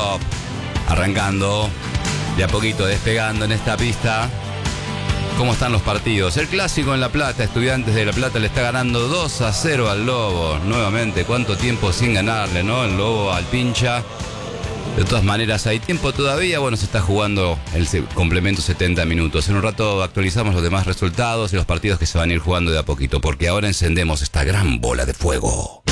Top. Arrancando, de a poquito despegando en esta pista. ¿Cómo están los partidos? El clásico en La Plata, Estudiantes de La Plata le está ganando 2-0 al Lobo. Nuevamente, ¿cuánto tiempo sin ganarle, no? El Lobo al Pincha. De todas maneras, hay tiempo todavía. Bueno, se está jugando el complemento 70 minutos. En un rato actualizamos los demás resultados y los partidos que se van a ir jugando de a poquito, porque ahora encendemos esta gran bola de fuego.